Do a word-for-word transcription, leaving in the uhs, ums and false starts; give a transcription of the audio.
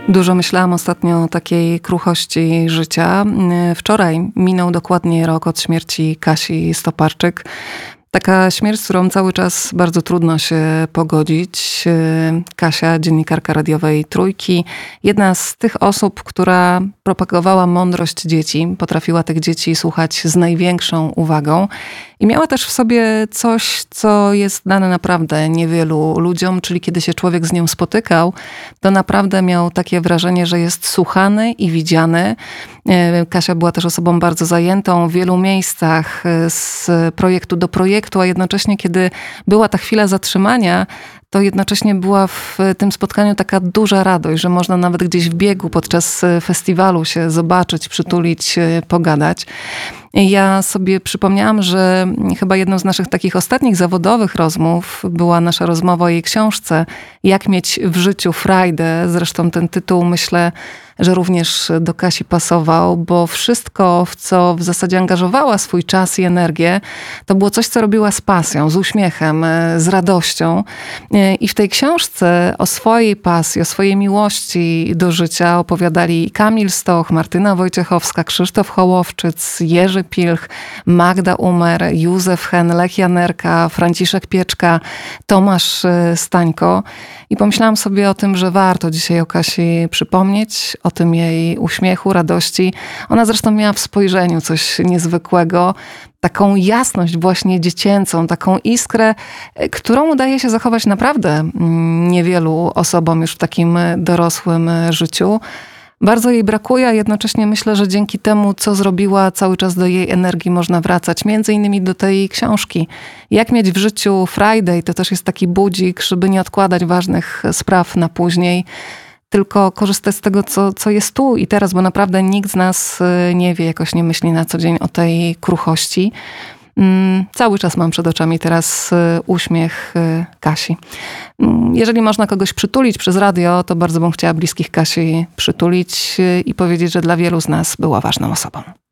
Dużo myślałam ostatnio o takiej kruchości życia. Wczoraj minął dokładnie rok od śmierci Kasi Stoparczyk. Taka śmierć, z którą cały czas bardzo trudno się pogodzić. Kasia, dziennikarka radiowej Trójki, jedna z tych osób, która propagowała mądrość dzieci, potrafiła tych dzieci słuchać z największą uwagą i miała też w sobie coś, co jest dane naprawdę niewielu ludziom, czyli kiedy się człowiek z nią spotykał, to naprawdę miał takie wrażenie, że jest słuchany i widziany. Kasia była też osobą bardzo zajętą w wielu miejscach, z projektu do projektu, a jednocześnie kiedy była ta chwila zatrzymania, to jednocześnie była w tym spotkaniu taka duża radość, że można nawet gdzieś w biegu podczas festiwalu się zobaczyć, przytulić, pogadać. Ja sobie przypomniałam, że chyba jedną z naszych takich ostatnich zawodowych rozmów była nasza rozmowa o jej książce Jak mieć w życiu frajdę. Zresztą ten tytuł, myślę, że również do Kasi pasował, bo wszystko, w co w zasadzie angażowała swój czas i energię, to było coś, co robiła z pasją, z uśmiechem, z radością. I w tej książce o swojej pasji, o swojej miłości do życia opowiadali Kamil Stoch, Martyna Wojciechowska, Krzysztof Hołowczyc, Jerzy Pilch, Magda Umer, Józef Hen, Lech Janerka, Franciszek Pieczka, Tomasz Stańko. I pomyślałam sobie o tym, że warto dzisiaj o Kasi przypomnieć, o tym jej uśmiechu, radości. Ona zresztą miała w spojrzeniu coś niezwykłego, taką jasność właśnie dziecięcą, taką iskrę, którą udaje się zachować naprawdę niewielu osobom już w takim dorosłym życiu. Bardzo jej brakuje, a jednocześnie myślę, że dzięki temu, co zrobiła, cały czas do jej energii można wracać. Między innymi do tej książki. Jak mieć w życiu Friday, to też jest taki budzik, żeby nie odkładać ważnych spraw na później, tylko korzystać z tego, co, co jest tu i teraz, bo naprawdę nikt z nas nie wie, jakoś nie myśli na co dzień o tej kruchości. Cały czas mam przed oczami teraz uśmiech Kasi. Jeżeli można kogoś przytulić przez radio, to bardzo bym chciała bliskich Kasi przytulić i powiedzieć, że dla wielu z nas była ważną osobą.